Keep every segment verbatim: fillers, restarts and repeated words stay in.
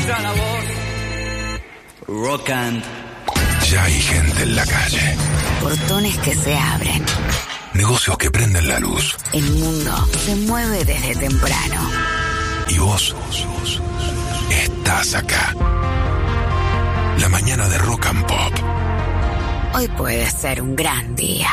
nuestra labor. Rock and... Ya hay gente en la calle. Portones que se abren. Negocios que prenden la luz. El mundo se mueve desde temprano. Y vos, vos, vos estás acá. La mañana de Rock and Pop. Hoy puede ser un gran día.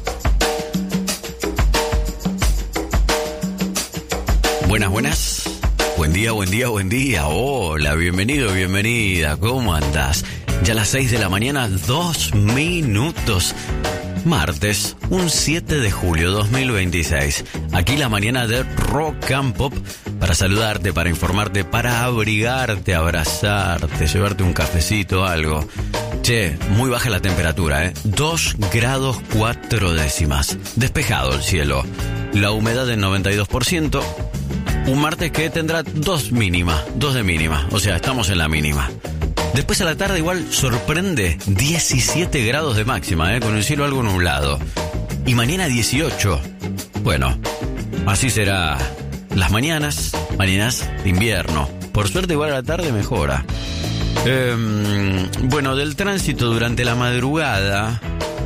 Buenas, buenas. Buen día, buen día, buen día. Hola, bienvenido, bienvenida. ¿Cómo andás? Ya a las seis de la mañana, dos minutos. Martes, un siete de julio dos mil veintiséis. Aquí la mañana de Rock and Pop. Para saludarte, para informarte, para abrigarte, abrazarte, llevarte un cafecito, algo. Che, muy baja la temperatura, ¿eh? dos grados cuatro décimas. Despejado el cielo. La humedad del noventa y dos por ciento. Un martes que tendrá dos mínimas, dos de mínima. O sea, estamos en la mínima. Después a la tarde igual sorprende diecisiete grados de máxima, ¿eh? Con el cielo algo nublado. Y mañana dieciocho. Bueno, así será las mañanas, mañanas de invierno. Por suerte igual a la tarde mejora. Eh, bueno, del tránsito durante la madrugada,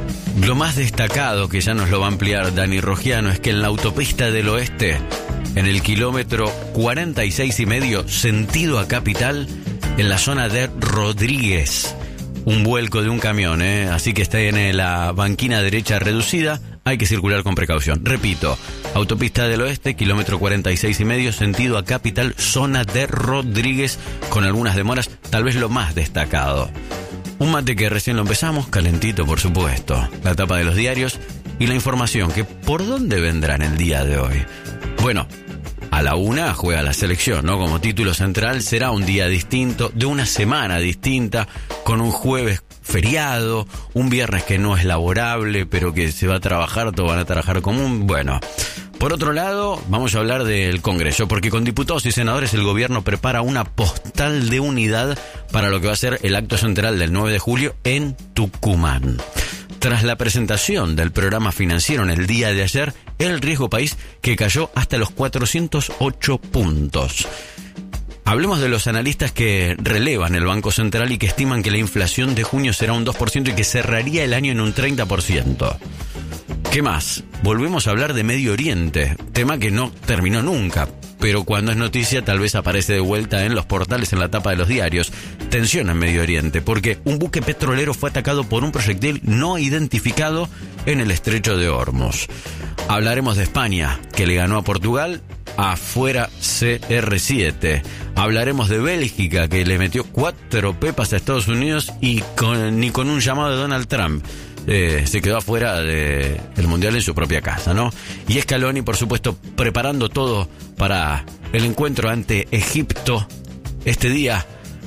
lo más destacado, que ya nos lo va a ampliar Dani Rogiano, es que en la autopista del oeste, en el kilómetro cuarenta y seis y medio, sentido a Capital, en la zona de Rodríguez, un vuelco de un camión, ¿eh? Así que está en la banquina derecha reducida, hay que circular con precaución. Repito, autopista del oeste, kilómetro cuarenta y seis y medio, sentido a Capital, zona de Rodríguez, con algunas demoras, tal vez lo más destacado. Un mate que recién lo empezamos, calentito por supuesto, la tapa de los diarios y la información que por dónde vendrá en el día de hoy. Bueno, a la una juega la selección, ¿no? Como título central será un día distinto, de una semana distinta, con un jueves feriado, un viernes que no es laborable, pero que se va a trabajar, todos van a trabajar común. Bueno, por otro lado, vamos a hablar del Congreso, porque con diputados y senadores el gobierno prepara una postal de unidad para lo que va a ser el acto central del nueve de julio en Tucumán. Tras la presentación del programa financiero en el día de ayer, el riesgo país que cayó hasta los cuatrocientos ocho puntos. Hablemos de los analistas que relevan el Banco Central y que estiman que la inflación de junio será un dos por ciento y que cerraría el año en un treinta por ciento. ¿Qué más? Volvemos a hablar de Medio Oriente, tema que no terminó nunca, pero cuando es noticia tal vez aparece de vuelta en los portales, en la tapa de los diarios. Tensión en Medio Oriente, porque un buque petrolero fue atacado por un proyectil no identificado en el estrecho de Hormuz. Hablaremos de España, que le ganó a Portugal, afuera C R siete. Hablaremos de Bélgica, que le metió cuatro pepas a Estados Unidos y con, ni con un llamado de Donald Trump. Eh, se quedó afuera de, del Mundial en su propia casa, ¿no? Y Scaloni, por supuesto, preparando todo para el encuentro ante Egipto este día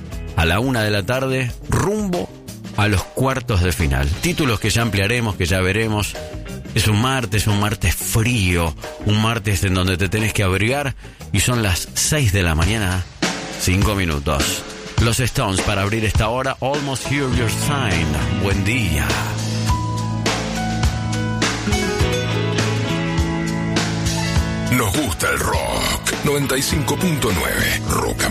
a la una de la tarde, rumbo a los cuartos de final. Títulos que ya ampliaremos, que ya veremos. Es un martes, un martes frío, un martes en donde te tenés que abrigar y son las seis de la mañana, cinco minutos. Los Stones para abrir esta hora, Almost Hear Your Sign. Buen día. Nos gusta el rock. noventa y cinco punto nueve Rock and